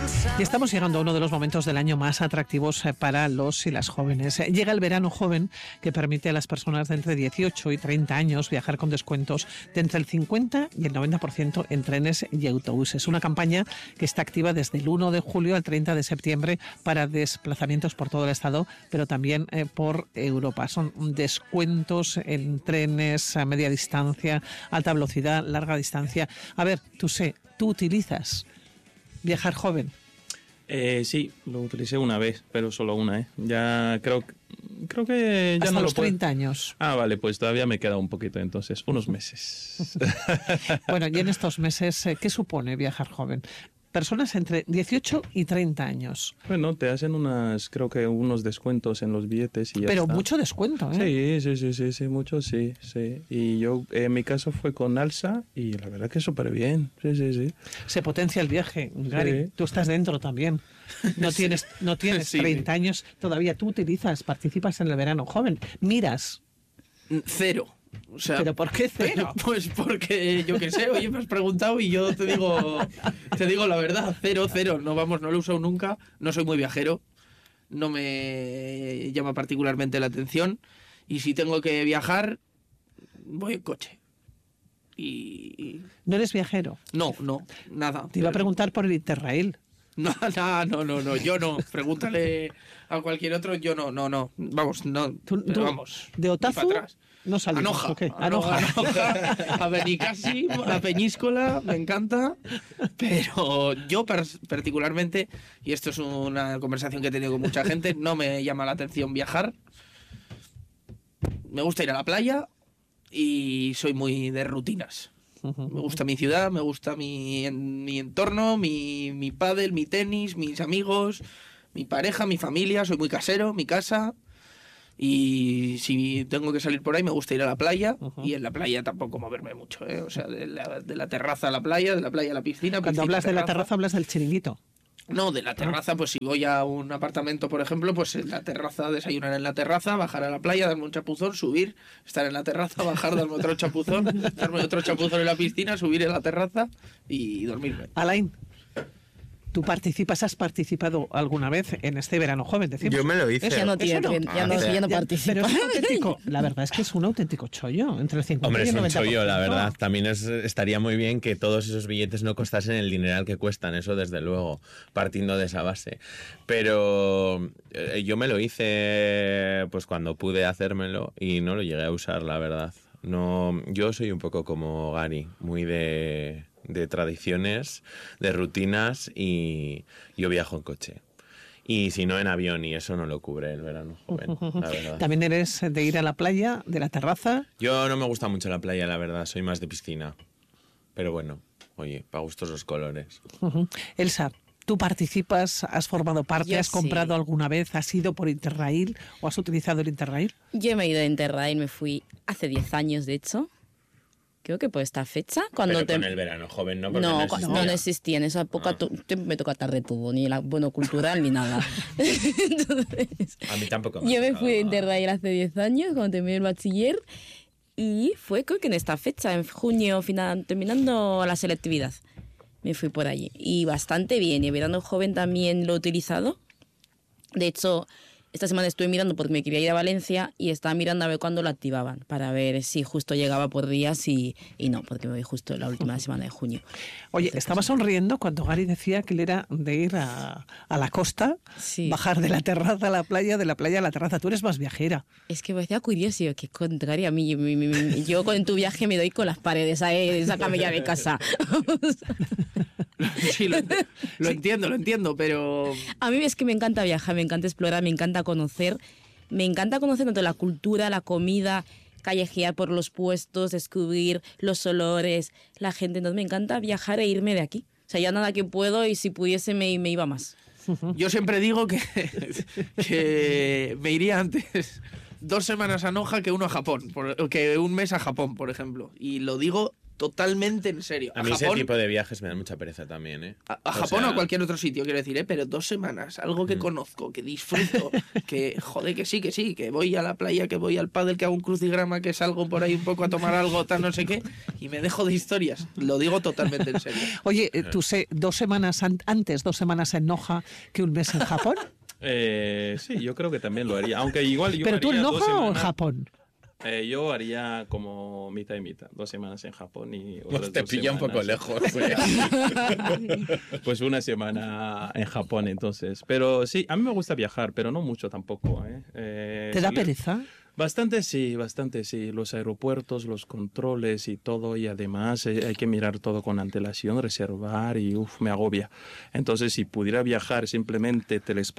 Y estamos llegando a uno de los momentos del año más atractivos para los y las jóvenes. Llega el verano joven, que permite a las personas de entre 18 y 30 años viajar con descuentos de entre el 50 y el 90% en trenes y autobuses. Una campaña que está activa desde el 1 de julio al 30 de septiembre para desplazamientos por todo el estado, pero también por Europa. Son descuentos en trenes a media distancia, alta velocidad, larga distancia. A ver, ¿tú utilizas Viajar Joven? Sí, lo utilicé una vez, pero solo una, Ya creo que ya hasta no los lo puedo. 30 años. Ah, vale, pues todavía me queda un poquito, entonces, unos meses. Bueno, y en estos meses, ¿qué supone Viajar Joven? Personas entre 18 y 30 años. Bueno, te hacen creo que unos descuentos en los billetes y ya Pero está. mucho descuento, ¿eh? Sí, mucho, sí. Y yo, en mi caso fue con Alsa y la verdad que súper bien, sí. Se potencia el viaje, Gary. Sí. Tú estás dentro también. No tienes Sí. 30 años todavía. Tú participas en el verano joven. Miras. Cero. O sea, ¿Pero por qué cero? Pues porque, yo qué sé, oye, me has preguntado y yo te digo la verdad, cero. No lo he usado nunca, no soy muy viajero, no me llama particularmente la atención y si tengo que viajar, voy en coche. Y... ¿No eres viajero? No, nada. Te iba a preguntar por el Interrail. No, yo no. Pregúntale a cualquier otro, yo no. Vamos, no. Vamos. ¿De Otazu? No salimos. Anoja. Okay. Anoja. A Benicassim, a Peñíscola, me encanta. Pero yo particularmente, y esto es una conversación que he tenido con mucha gente, no me llama la atención viajar. Me gusta ir a la playa y soy muy de rutinas. Me gusta mi ciudad, me gusta mi entorno, mi pádel, mi tenis, mis amigos, mi pareja, mi familia, soy muy casero, mi casa. Y si tengo que salir por ahí me gusta ir a la playa y en la playa tampoco moverme mucho, o sea, de la terraza a la playa, de la playa a la piscina. Cuando hablas de la terraza hablas del chiringuito. No, de la terraza, pues si voy a un apartamento, por ejemplo, pues en la terraza, desayunar en la terraza, bajar a la playa, darme un chapuzón, subir, estar en la terraza, bajar, darme otro chapuzón, darme otro chapuzón en la piscina, subir en la terraza y dormirme. Alain, ¿tú has participado alguna vez en este verano joven? Decimos. Yo me lo hice. Ya no participa. Pero es un auténtico, la verdad es que es un auténtico chollo, entre el 50 Hombre, y es el 90%. un chollo, la verdad. También estaría muy bien que todos esos billetes no costasen el dineral que cuestan, eso desde luego, partiendo de esa base. Pero yo me lo hice pues cuando pude hacérmelo y no lo llegué a usar, la verdad. No, yo soy un poco como Gary, muy de tradiciones, de rutinas y yo viajo en coche. Y si no en avión y eso no lo cubre el verano joven, la verdad. ¿También eres de ir a la playa, de la terraza? Yo no me gusta mucho la playa, la verdad, soy más de piscina. Pero bueno, oye, para gustos los colores. Elsa, ¿tú participas, has formado parte, Yo has comprado sí. alguna vez, has ido por Interrail o has utilizado el Interrail? Yo me he ido a Interrail, me fui hace 10 años, de hecho. Creo que por esta fecha. Cuando Pero con el verano joven, ¿no? Porque No existía. no existía. En esa época me toca tarde todo, ni la bono cultural ni nada. Entonces, A mí tampoco yo me fui a gustaba. Interrail hace 10 años, cuando terminé el bachiller, y fue creo que en esta fecha, en junio, terminando la selectividad, me fui por allí. Y bastante bien, y el verano joven también lo he utilizado. De hecho, esta semana estuve mirando porque me quería ir a Valencia y estaba mirando a ver cuándo lo activaban, para ver si justo llegaba por días y no, porque me voy justo la última semana de junio. Oye, estaba sonriendo cuando Gary decía que él era de ir a la costa, Sí. bajar de la terraza a la playa, de la playa a la terraza. Tú eres más viajera. Es que me parecía curioso, que contrario a mí. Yo en tu viaje me doy con las paredes, sácame ya de casa. Sí, lo entiendo, pero... A mí es que me encanta viajar, me encanta explorar, me encanta conocer tanto la cultura, la comida, callejear por los puestos, descubrir los olores, la gente. Entonces me encanta viajar e irme de aquí. O sea, ya nada que puedo y si pudiese me iba más. Yo siempre digo que me iría antes 2 semanas a Noja que uno a Japón, que un mes a Japón, por ejemplo. Y lo digo totalmente en serio. A mí ese tipo de viajes me da mucha pereza también, ¿eh? A Japón o a cualquier otro sitio, quiero decir, pero 2 semanas, algo que conozco, que disfruto, que joder, que sí, que voy a la playa, que voy al pádel, que hago un crucigrama, que salgo por ahí un poco a tomar algo, tal, no sé qué, y me dejo de historias. Lo digo totalmente en serio. Oye, ¿tú 2 semanas antes, 2 semanas en Noja que un mes en Japón? Sí, yo creo que también lo haría. Aunque igual yo ¿Pero tú en haría 2 Noja o en semanas. Japón? Yo haría como mitad y mitad, 2 semanas en Japón y otras Pues te 2 pilla un poco semanas. lejos. Pues una semana en Japón, entonces. Pero sí, a mí me gusta viajar, pero no mucho tampoco. ¿Te da pereza? Bastante sí. Los aeropuertos, los controles y todo. Y además hay que mirar todo con antelación, reservar y me agobia. Entonces, si pudiera viajar simplemente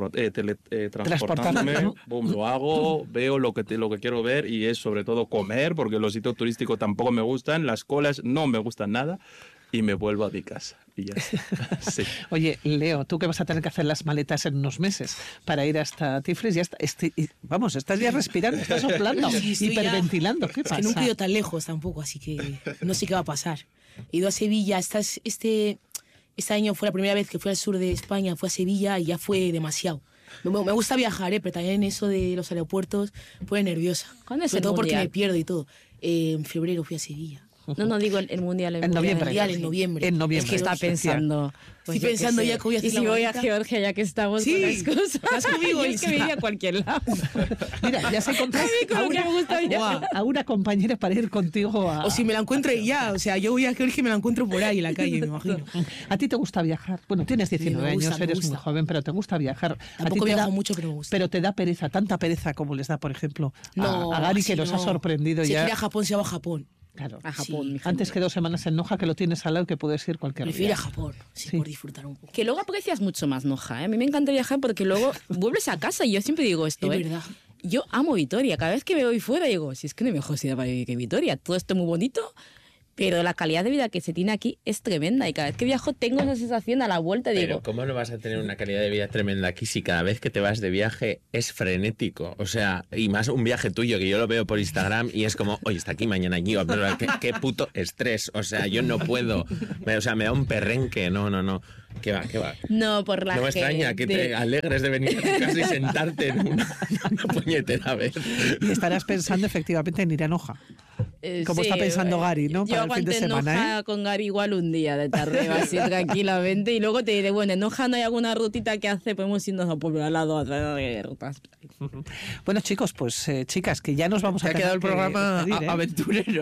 transportándome, boom, lo hago, veo lo que quiero ver y es sobre todo comer, porque los sitios turísticos tampoco me gustan, las colas no me gustan nada. Y me vuelvo a mi casa. Y ya está. Sí. Oye, Leo, tú que vas a tener que hacer las maletas en unos meses para ir hasta Tiflis, ya está, vamos, estás ya respirando, estás soplando, Sí, estoy hiperventilando. ¿Qué Es pasa? que nunca he ido tan lejos tampoco, así que no sé qué va a pasar. He ido a Sevilla, este año fue la primera vez que fui al sur de España, fui a Sevilla y ya fue demasiado. Me gusta viajar, pero también eso de los aeropuertos fue nerviosa. ¿Cuándo es Sobre el todo porque mundial? me pierdo y todo. En febrero fui a Sevilla. No digo el mundial. En noviembre. Mundial en noviembre. En noviembre. Es que está pensando. Estoy yo qué pensando sé. ya que voy a hacer Y la si voy a maleta. Georgia, ya que estamos Sí, con las cosas. estás conmigo, Yo es que Isa. me iría a cualquier lado. Mira, ya se encontró Como que me gusta Guau. a una compañera para ir contigo a... O si me la encuentro y ya, o sea, yo voy a Georgia y me la encuentro por ahí en la calle, me imagino. ¿A ti te gusta viajar? Bueno, tienes 19 me gusta, años, me eres muy gusta. joven, pero te gusta viajar. ¿A Tampoco ti te viajo da- mucho, pero me gusta. Pero te da pereza, tanta pereza como les da, por ejemplo, No, a Gary, así que nos ha no. sorprendido Si ya. quiere ir a Japón, se va a Japón. Claro. A Japón, Sí. mi gente. Antes que 2 semanas en Noja, que lo tienes al lado y que puedes ir cualquier Prefiero ir a día. Japón, sí, Sí. por disfrutar un poco. Que luego aprecias mucho más Noja, ¿eh? A mí me encanta viajar porque luego vuelves a casa y yo siempre digo esto, Es ¿eh? verdad. Yo amo Vitoria. Cada vez que me voy fuera digo, si es que no hay mejor ciudad para vivir que Vitoria. Todo esto es muy bonito, pero la calidad de vida que se tiene aquí es tremenda. Y cada vez que viajo tengo esa sensación a la vuelta. Pero Digo, ¿cómo no vas a tener una calidad de vida tremenda aquí si cada vez que te vas de viaje es frenético? O sea, y más un viaje tuyo que yo lo veo por Instagram y es como, oye, está aquí, mañana allí. Qué puto estrés. O sea, yo no puedo. O sea, me da un perrenque. No. ¿Qué va? no, por la No me extraña que te alegres de venir a tu casa y sentarte en una puñetera vez. Y estarás pensando efectivamente en ir a Noja. Como está pensando Gary, ¿no? Yo Para el fin de aguanté en semana, Noja con Gary igual un día de tarde, así tranquilamente. Y luego te diré, bueno, en Noja no hay alguna rutita que hace, podemos irnos a un pueblo al lado a través de rutas. Bueno, chicos, pues chicas, que ya nos vamos Se a ha quedado el tener que programa despedir, ¿eh? aventurero.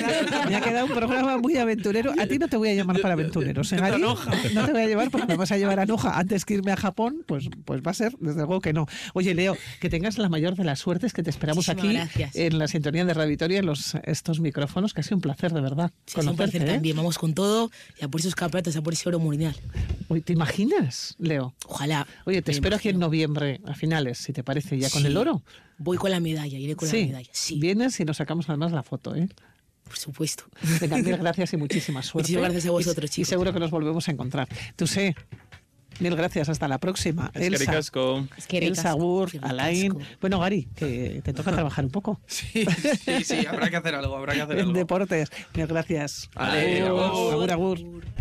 Me ha quedado un programa muy aventurero. A ti no te voy a llamar para aventureros, ¿eh, Gary? No te voy a llevar porque me vas a llevar a Noja antes que irme a Japón, pues va a ser, desde luego que no. Oye, Leo, que tengas la mayor de las suertes, que te esperamos Muchísimas aquí gracias. en la sintonía de Radio Victoria, en estos micrófonos, que ha sido un placer, de verdad, Sí, es un conocerte, placer ¿eh? también. Vamos con todo y a por esos campeonatos, a por ese oro mundial. Oye, ¿te imaginas, Leo? Ojalá. Oye, te Me espero aquí en imagino. noviembre, a finales, si te parece, ya con Sí. el oro. Voy con la medalla, iré con la medalla. Sí, Vienes y nos sacamos además la foto, ¿eh? por supuesto. Venga, mil gracias y muchísima suerte. Muchísimas gracias a vosotros, Y chicos. seguro que nos volvemos a encontrar. Tú sé. Mil gracias, hasta la próxima. Eskerrik asko. Es que Elsa Gur, Qué Alain. ricasco. Bueno, Gary, que te toca trabajar un poco Sí, habrá que hacer algo, en deportes. Mil gracias. Adiós. Agur, agur.